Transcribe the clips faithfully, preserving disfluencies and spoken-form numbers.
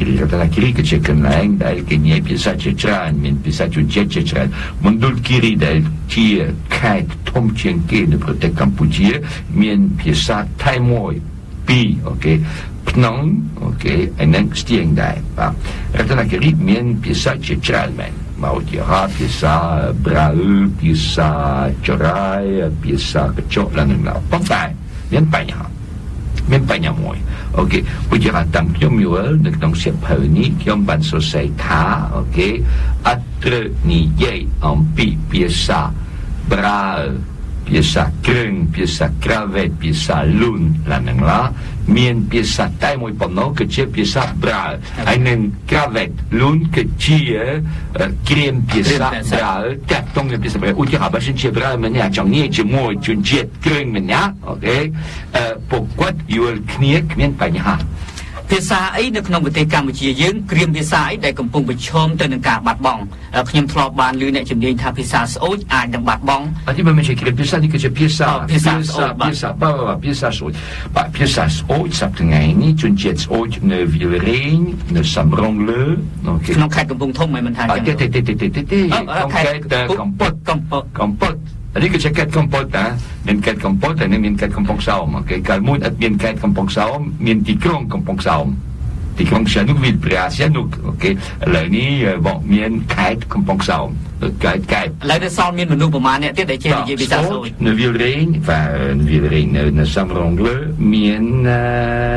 Kiri Ratana Kiri គឺជាកន្លែងដែលគេនិយាយភាសាជាច្រើនមានភាសាជនជាតិជាច្រើនមណ្ឌលគិរីដែលជាខេត្តធំជាងគេនៅប្រទេសកម្ពុជាមានភាសាថៃមួយពីរអូខេភ្នំអូខេហើយនឹងស្ទៀងដែរបាទរតនគិរីមានភាសាជាច្រើនមែនមកជាហាភាសាប្រាអ៊ឺភាសាចរាយភាសាកញ្ចក់ឡើងឡើងប៉ុន្តែមានបញ្ហាមានបញ្ហាមួយអូខេឧទាហរណ៍តាមខ្ញុំយល់នៅក្នុងសៀវភៅនេះខ្ញុំបានសរសេរថាអូខេអត្រូវនិយាយអំពីភាសាប្រាអ៊ឺភាសាគ្រឿងភាសាក្រាវេតភាសាលូនឡើងនឹងឡាមានភាសាតែមួយប៉ុណ្ណោះគឺជាភាសាប្រាអ៊ឺហើយនឹងក្រាវេតលូនគឺជាគ្រាមភាសាប្រាអ៊ឺតាក់ទងនឹងភាសាប្រាអ៊ឺឧទាហរណ៍បើសិនជាប្រាអ៊ឺម្នាក់ចង់និយាយជាមួយជនជាតិគ្រឿងម្នាក់អូខេពួកគាត់យល់គ្នាគ្មានបញ្ហាភាសាអីនៅក្នុងប្រទេសកម្ពុជាយើងគ្រាមភាសាអីដែលកំពុងប្រឈមទៅនឹងការបាត់បង់ខ្ញុំធ្លាប់បានឮអ្នកជំនាញថាភាសាស្អូចអាចនឹងបាត់បង់អត់ទេមិនใช่គ្រាមភាសានេះគឺជាភាសាភាសាស្អូចភាសាបាភាសាស្អូចបាភាសាស្អូចសប្តាហ៍ថ្ងៃនេះជនជាតិស្អូចនៅវីលរេងនៅសំរងលើក្នុងខេត្តកំពង់ធំមិនថាចឹងទេទេទេទេទេក្នុងខេត្តកំពតកំពតកំពតនេះគឺជាខេត្តកំពតណាមានខេត្តកំពតហើយមានខេត្តកំពង់សោមអូខេកាលមួយអត់មានខេត្តកំពង់សោមមានទីក្រុងកំពង់សោមទីក្រុងសៀនុកវិលប្រាសៀនុកអូខេឥឡូវនេះបងមានខេត្តកំពង់សោមខេត្តកែបឥឡូវទៅសល់មានមនុស្សប្រមាណអ្នកទៀតដែលចេះនិយាយភាសាស្អូចនៅវីលរេងបាទវីលរេងនៅនៅសំរងលើមានអឺ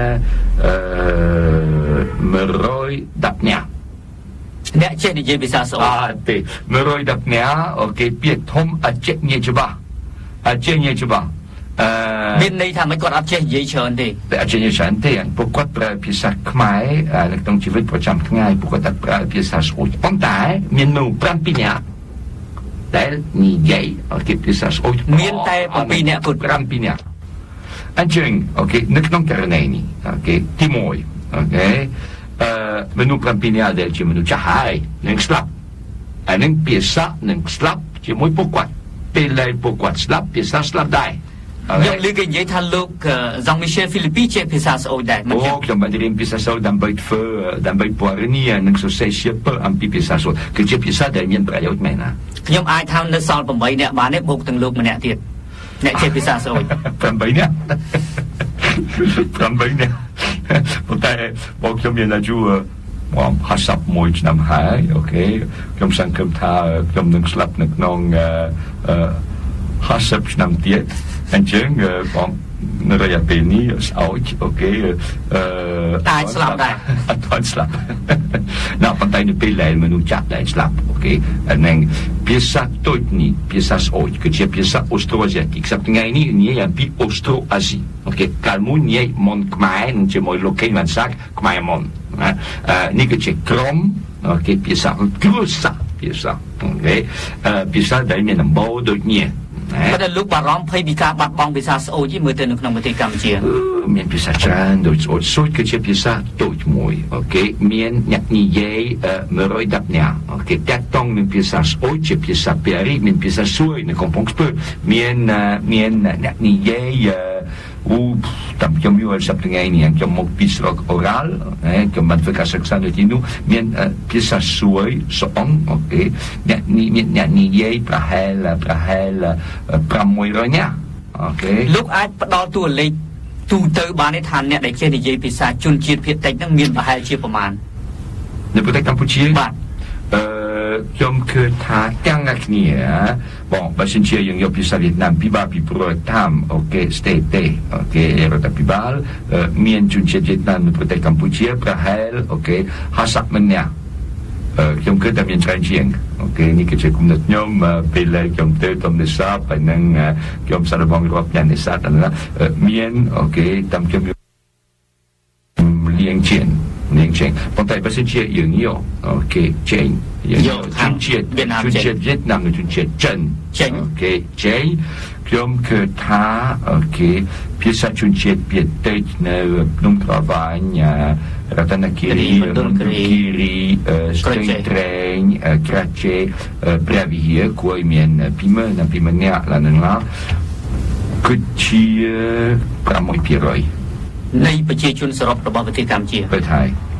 មួយរយដប់នាក់អ្នកចេះនិយាយភាសាស្អូចអត់ទេមួយរយដប់នាក់អូខេពាក្យធំអត់ចេះនិយាយច្បាស់អត់ចេះនិយាយច្បាស់អឺមានន័យថាមិនគាត់អត់ចេះនិយាយច្រើនទេតែអត់ចេះនិយាយច្រើនទេពួកគាត់ប្រើភាសាខ្មែរនៅក្នុងជីវិតប្រចាំថ្ងៃពួកគាត់តែប្រើភាសាស្អូចប៉ុន្តែមាននៅប្រាំពីរនាក់ដែលនិយាយអូខេភាសាស្អូចមានតែប្រាំពីរនាក់គាត់ប្រាំពីរនាក់អញ្ចឹងអូខេនៅក្នុងករណីនេះអូខេទីមួយអូខេអឺមនុស្សប្រាំពីរនាក់ដែលជាមនុស្សចាស់ហើយនឹងស្លាប់ហើយនឹងភាសានឹងស្លាប់ជាមួយពួកគាត់ពេលដែលពួកគាត់ស្លាប់ភាសាស្លាប់ដែរខ្ញុំលើកគេនិយាយថាលោកហ្សង់មីសែលហ្វីលីពីជាភាសាស្អូចដែរមិនខ្ញុំខ្ញុំបានរៀនភាសាស្អូចដើម្បីធ្វើដើម្បីពណ៌នានិងសរសេរសៀវភៅអំពីភាសាស្អូចគឺជាភាសាដែលមានប្រយោជន៍មែនណាខ្ញុំអាចថានៅសល់ប្រាំបីនាក់បានទេបូកទាំងលោកម្នាក់ទៀតអ្នកចេះភាសាស្អូចប្រាំបីនាក់ប្រាំបីនាក់ប៉ុន្តែបងខ្ញុំមានអាយុមកហាត់សាប់មួយឆ្នាំហើយអូខេខ្ញុំសង្ឃឹមថាខ្ញុំនឹងស្លាប់នៅក្នុងអឺហាត់សាប់ឆ្នាំទៀតអញ្ចឹងបងនៅរយៈពេលនេះស្អោចអូខេអឺតែស្លាប់ដែរអត់ទាន់ស្លាប់ណាប៉ុន្តែនៅពេលដែលមនុស្សចាស់ដែលស្លាប់អូខេនិងភាសាតូចនេះភាសាស្អោចគឺជាភាសាអូស្ត្រូអាស៊ីតិកសប្តាហ៍ថ្ងៃនេះនិយាយអំពីអូស្ត្រូអាស៊ីអូខេកាលមួយនិយាយមុនខ្មែរនឹងជាមួយលោកកេងវ៉ាន់សាក់ខ្មែរមុនណានេះគឺជាក្រុមអូខេភាសាគ្រួសារភាសាអូខេភាសាដែលមានដំបូលដូចនេះបើតែលោកបារម្ភភ័យពីការបាត់បង់ភាសាស្អូចមើលទៅនៅក្នុងប្រទេសកម្ពុជាមានភាសាច្រើនដូចស្អូចស្អូចគឺជាភាសាតូចមួយអូខេមានអ្នកនិយាយមួយរយដប់នាក់អូខេតាក់ទងនឹងភាសាស្អូចជាភាសាពារីមានភាសាសួយនៅកំពង់ស្ពឺមានមានអ្នកនិយាយអូតាមខ្ញុំយល់សប្តាហ៍ថ្ងៃនេះខ្ញុំមកពីស្រុកអូរ៉ាល់ខ្ញុំបានធ្វើការសិក្សានៅទីនោះមានភាសាសួយស្អងអូខេអ្នកមានអ្នកនិយាយប្រហែលប្រហែលប្រាំមួយរយនាក់អូខេលោកអាចផ្ដល់តួលេខទូទៅបានទេថាអ្នកដែលចេះនិយាយភាសាជនជាតិភាគតិចហ្នឹងមានប្រហែលជាប្រមាណនៅប្រទេសកម្ពុជាបាទអឺខ្ញុំឃើញថាទាំងអស់គ្នាបងបើសិនជាយើងយកភាសាវៀតណាមពិបាកពីព្រោះតាមអូខេស្តេតទេអូខេរដ្ឋាភិបាលមានជនជាតិវៀតណាមនៅប្រទេសកម្ពុជាប្រហែលអូខេហាសាក់ម្នាក់ខ្ញុំគិតថាមានច្រើនជាងអូខេនេះគឺជាគំនិតខ្ញុំពេលខ្ញុំទៅទំនេសាទហើយនឹងខ្ញុំសារបងរាប់យ៉ាងនេសាទហ្នឹងមានអូខេតាមខ្ញុំលៀងជាងនាងចេញប៉ុន្តែបើសិនជាយើងយកអូខេចេញយកជនជាតិវៀតណាមជនជាតិវៀតណាមនិងជនជាតិចិនចេញអូខេចេញខ្ញុំគឺថាអូខេភាសាជនជាតិភាគតិចនៅភ្នំក្រវាញរតនគិរីមណ្ឌលគិរីស្ទឹងត្រែងក្រាចេព្រះវិហារគួយមានពីមើលពីម្នាក់ឡើងនឹងឡាគឺជាប្រាំមួយភាគរយនៃប្រជាជនសរុបរបស់ប្រទេសកម្ពុជាប្រទេសថៃ